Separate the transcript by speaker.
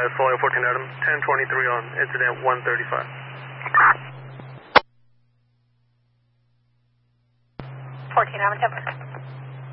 Speaker 1: Folio 14 Adam, 1023 on incident 135.
Speaker 2: 14 Adam, 10.